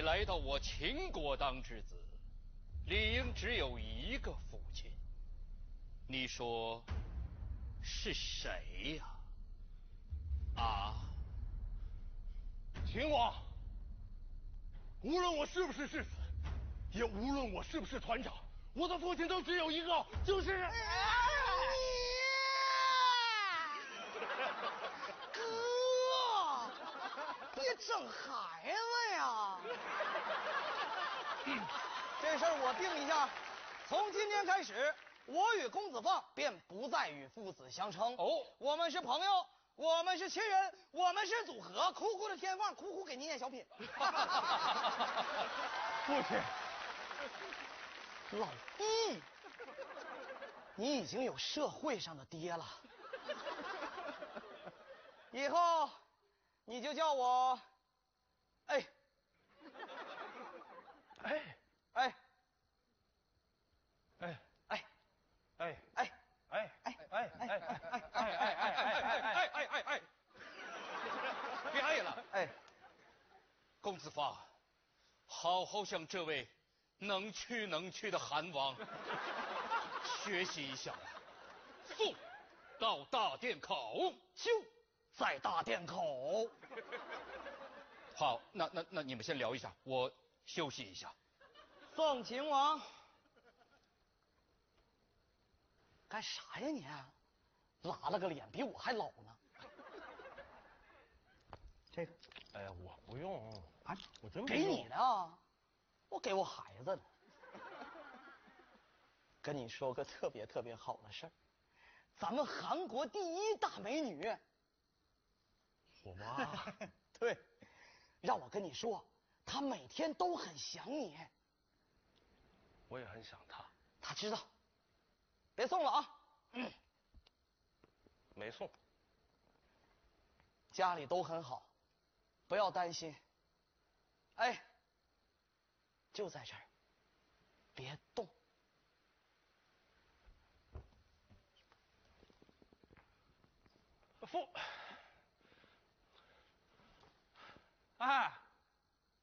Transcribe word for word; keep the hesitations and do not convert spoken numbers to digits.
来到我秦国当之子，理应只有一个父亲。你说是谁呀？啊？ 秦王，无论我是不是世子，也无论我是不是团长，我的父亲都只有一个，就是。 哎、哥，别整孩子呀！这事儿我定一下，从今天开始，我与公子放便不再与父子相称。 哦， 我们是朋友。我们是亲人，我们是组合。哭哭的天放，哭哭给你演小品。 父亲， 老易，你已经有社会上的爹了，以后你就叫我，哎， 哎哎， 哎哎， 哎哎。 哎哎哎哎哎哎哎哎哎哎哎哎！别爱了， 哎， 公子发，好好向这位能屈能屈的韩王学习一下吧。速到大殿口， 就在大殿口。 好，那那那你们先聊一下，我休息一下。 宋秦王。干啥呀你？拉了个脸，比我还老呢。这个， 哎呀，我不用啊， 我真不给你的啊，我给我孩子的。跟你说个特别特别好的事儿，咱们韩国第一大美女， 我妈。 对，让我跟你说，她每天都很想你。 我也很想她。 她知道。别送了啊！嗯， 没送。 家里都很好，不要担心。哎，就在这儿，别动。 父，哎，